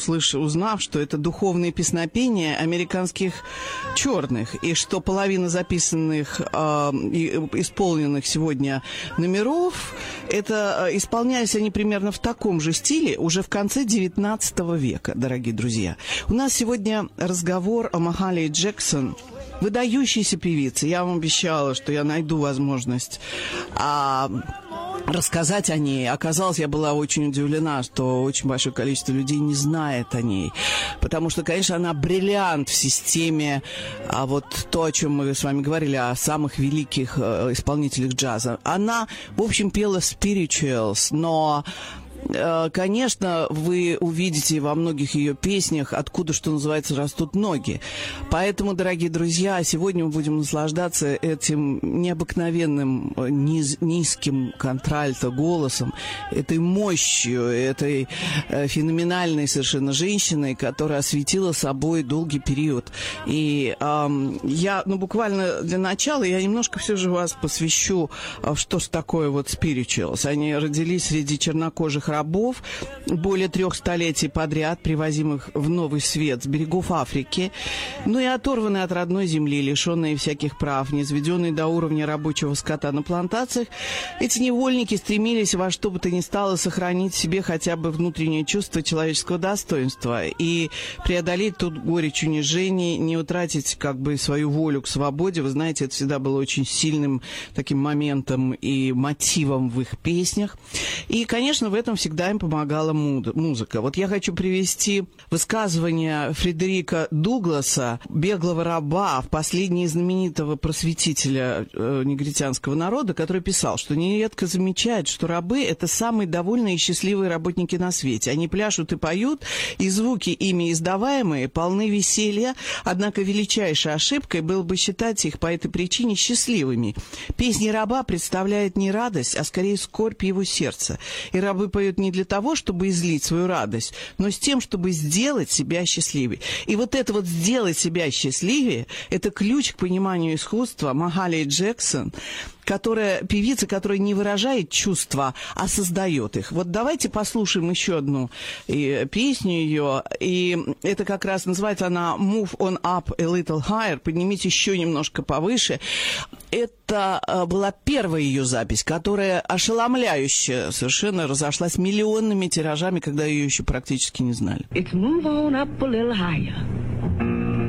узнав, что это духовные песнопения американских черных, и что половина записанных и исполненных сегодня номеров, это исполнялись они примерно в таком же стиле уже в конце XIX века, дорогие друзья. У нас сегодня разговор о Махали Джексон, выдающейся певице. Я вам обещала, что я найду возможность рассказать о ней. Оказалось, я была очень удивлена, что очень большое количество людей не знает о ней. Потому что, конечно, она бриллиант в системе, вот то, о чем мы с вами говорили, о самых великих исполнителях джаза. Она, в общем, пела spirituals, но... Конечно, вы увидите во многих ее песнях, откуда, что называется, растут ноги. Поэтому, дорогие друзья, сегодня мы будем наслаждаться этим необыкновенным низким контральто голосом, этой мощью, этой феноменальной совершенно женщиной, которая осветила собой долгий период. И я, буквально для начала, я немножко все же вас посвящу, что ж такое вот spirituals. Они родились среди чернокожих рабов, более 3 столетий подряд, привозимых в Новый Свет с берегов Африки, и оторванные от родной земли, лишенные всяких прав, низведенные до уровня рабочего скота на плантациях, эти невольники стремились во что бы то ни стало сохранить в себе хотя бы внутреннее чувство человеческого достоинства и преодолеть тут горечь унижений, не утратить свою волю к свободе. Вы знаете, это всегда было очень сильным таким моментом и мотивом в их песнях. И, конечно, в этом всегда им помогала музыка. Вот я хочу привести высказывание Фредерика Дугласа, беглого раба, последнего знаменитого просветителя негритянского народа, который писал, что нередко замечает, что рабы – это самые довольные и счастливые работники на свете. Они пляшут и поют, и звуки ими издаваемые полны веселья, однако величайшей ошибкой было бы считать их по этой причине счастливыми. Песни раба представляют не радость, а скорее скорбь его сердца. И рабы поют не для того, чтобы излить свою радость, но с тем, чтобы сделать себя счастливее. И вот это вот «сделать себя счастливее» – это ключ к пониманию искусства Махали Джексон, певица, которая не выражает чувства, а создает их. Вот давайте послушаем еще одну песню ее, и это как раз называется она «Move on up a little higher», «Поднимите еще немножко повыше». Это была первая ее запись, которая ошеломляюще совершенно разошлась миллионными тиражами, когда ее еще практически не знали. It's move on up a little higher.